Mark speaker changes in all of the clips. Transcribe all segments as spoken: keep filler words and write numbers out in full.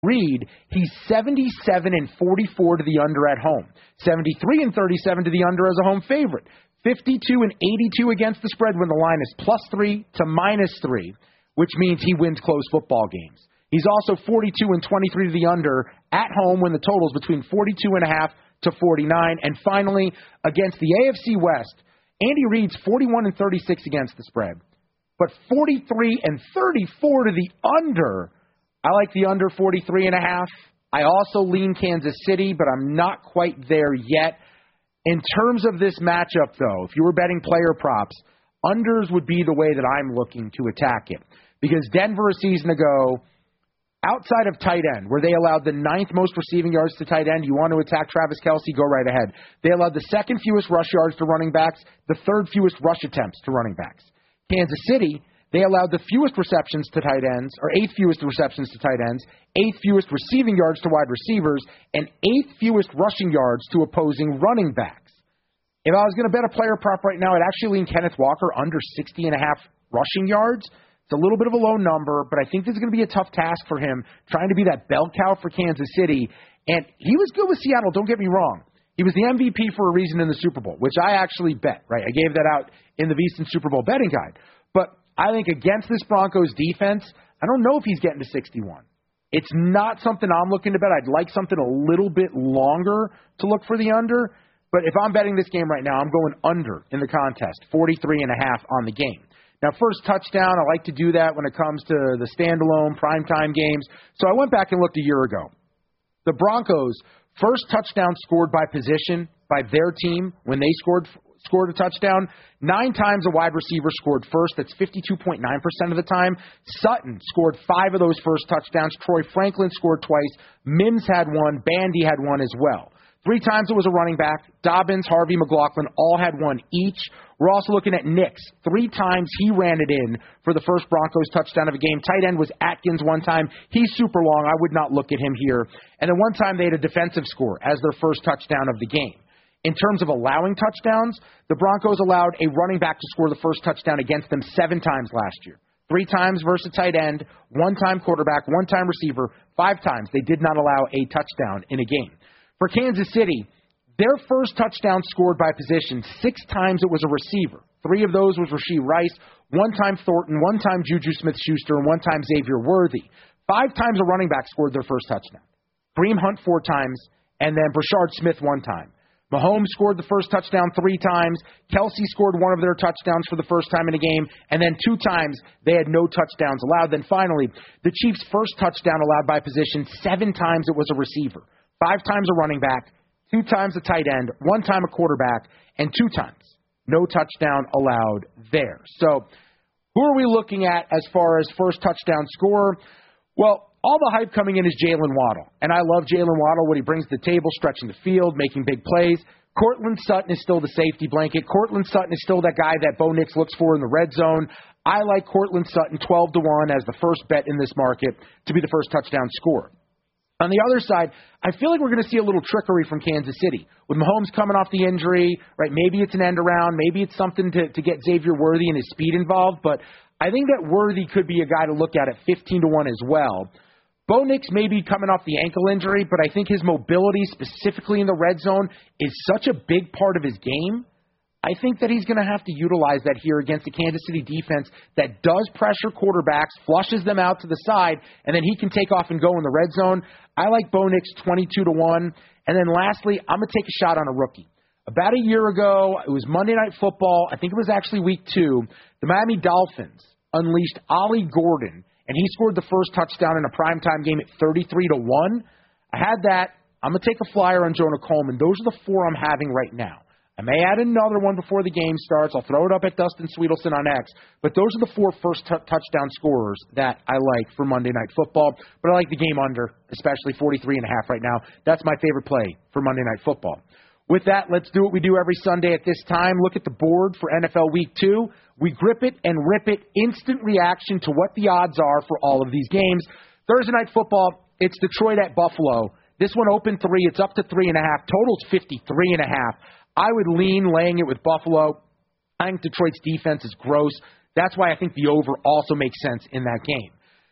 Speaker 1: Reed, he's seventy-seven and forty-four to the under at home, seventy-three and thirty-seven to the under as a home favorite, fifty-two and eighty-two against the spread when the line is plus three to minus three, which means he wins close football games. He's also forty-two and twenty-three to the under at home when the total's between forty-two and a half to forty-nine. And finally, against the A F C West, Andy Reid's forty-one and thirty-six against the spread, but forty-three and thirty-four to the under. I like the under forty-three and a half. I also lean Kansas City, but I'm not quite there yet. In terms of this matchup, though, if you were betting player props, unders would be the way that I'm looking to attack it. Because Denver a season ago, outside of tight end, where they allowed the ninth most receiving yards to tight end, you want to attack Travis Kelce, go right ahead. They allowed the second fewest rush yards to running backs, the third fewest rush attempts to running backs. Kansas City, they allowed the fewest receptions to tight ends, or eighth fewest receptions to tight ends, eighth fewest receiving yards to wide receivers, and eighth fewest rushing yards to opposing running backs. If I was going to bet a player prop right now, I'd actually lean Kenneth Walker under sixty and a half rushing yards. It's a little bit of a low number, but I think this is going to be a tough task for him, trying to be that bell cow for Kansas City. And he was good with Seattle, don't get me wrong. He was the M V P for a reason in the Super Bowl, which I actually bet, right? I gave that out in the VSiN Super Bowl betting guide. But I think against this Broncos defense, I don't know if he's getting to sixty-one. It's not something I'm looking to bet. I'd like something a little bit longer to look for the under. But if I'm betting this game right now, I'm going under in the contest, forty-three and a half on the game. Now, first touchdown, I like to do that when it comes to the standalone primetime games. So I went back and looked a year ago. The Broncos' first touchdown scored by position by their team when they scored scored a touchdown. Nine times a wide receiver scored first. That's fifty-two point nine percent of the time. Sutton scored five of those first touchdowns. Troy Franklin scored twice. Mims had one. Bandy had one as well. Three times it was a running back. Dobbins, Harvey, McLaughlin all had one each. We're also looking at Nix. Three times he ran it in for the first Broncos touchdown of a game. Tight end was Atkins one time. He's super long. I would not look at him here. And then one time they had a defensive score as their first touchdown of the game. In terms of allowing touchdowns, the Broncos allowed a running back to score the first touchdown against them seven times last year. Three times versus tight end, one time quarterback, one time receiver, five times they did not allow a touchdown in a game. For Kansas City, their first touchdown scored by position, six times it was a receiver. Three of those was Rashee Rice, one time Thornton, one time Juju Smith-Schuster, and one time Xavier Worthy. Five times a running back scored their first touchdown. Kareem Hunt four times, and then Brashard Smith one time. Mahomes scored the first touchdown three times. Kelce scored one of their touchdowns for the first time in a game. And then two times they had no touchdowns allowed. Then finally, the Chiefs' first touchdown allowed by position, seven times it was a receiver. Five times a running back, two times a tight end, one time a quarterback, and two times no touchdown allowed there. So who are we looking at as far as first touchdown scorer? Well, all the hype coming in is Jalen Waddle. And I love Jalen Waddle, what he brings to the table, stretching the field, making big plays. Cortland Sutton is still the safety blanket. Cortland Sutton is still that guy that Bo Nix looks for in the red zone. I like Cortland Sutton twelve to one as the first bet in this market to be the first touchdown scorer. On the other side, I feel like we're going to see a little trickery from Kansas City. With Mahomes coming off the injury, right? Maybe it's an end around. Maybe it's something to, to get Xavier Worthy and his speed involved. But I think that Worthy could be a guy to look at at fifteen to one as well. Bo Nix may be coming off the ankle injury, but I think his mobility, specifically in the red zone, is such a big part of his game. I think that he's going to have to utilize that here against the Kansas City defense that does pressure quarterbacks, flushes them out to the side, and then he can take off and go in the red zone. I like Bo Nix twenty-two to one. And then lastly, I'm going to take a shot on a rookie. About a year ago, it was Monday Night Football. I think it was actually week two. The Miami Dolphins unleashed Ollie Gordon, and he scored the first touchdown in a primetime game at thirty-three to one. I had that. I'm going to take a flyer on Jonah Coleman. Those are the four I'm having right now. I may add another one before the game starts. I'll throw it up at Dustin Sweetelson on X. But those are the four first t- touchdown scorers that I like for Monday Night Football. But I like the game under, especially forty-three and a half right now. That's my favorite play for Monday Night Football. With that, let's do what we do every Sunday at this time. Look at the board for N F L Week two. We grip it and rip it. Instant reaction to what the odds are for all of these games. Thursday Night Football, it's Detroit at Buffalo. This one opened three. It's up to three and a half. Total's fifty-three and a half. I would lean laying it with Buffalo. I think Detroit's defense is gross. That's why I think the over also makes sense in that game.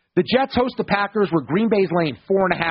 Speaker 1: The Jets host the Packers, where Green Bay's laying four and a half.